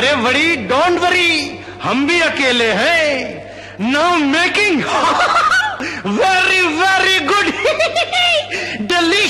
अरे बड़ी don't worry, हम भी अकेले हैं। Now making very very good delicious